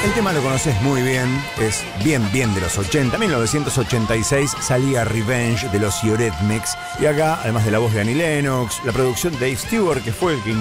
El tema lo conoces muy bien, es bien de los 80. En 1986 salía Revenge de los Eurythmics. Y acá, además de la voz de Annie Lennox, la producción de Dave Stewart, que fue el que